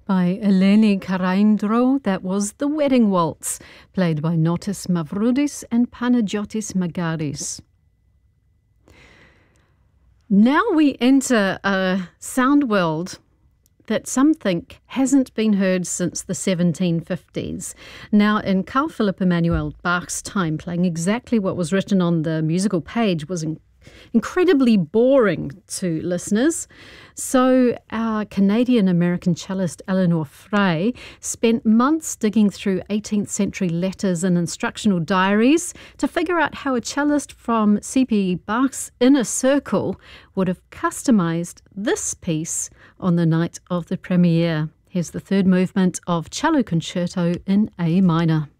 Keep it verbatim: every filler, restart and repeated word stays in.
By Eleni Karaindro, that was The Wedding Waltz, played by Notis Mavroudis and Panagiotis Magaris. Now we enter a sound world that some think hasn't been heard since the seventeen fifties. Now, in Carl Philipp Emanuel Bach's time, playing exactly what was written on the musical page was in- incredibly boring to listeners. So our Canadian-American cellist Eleanor Frey spent months digging through eighteenth century letters and instructional diaries to figure out how a cellist from C P Bach's inner circle would have customised this piece on the night of the premiere. Here's the third movement of Cello Concerto in A minor.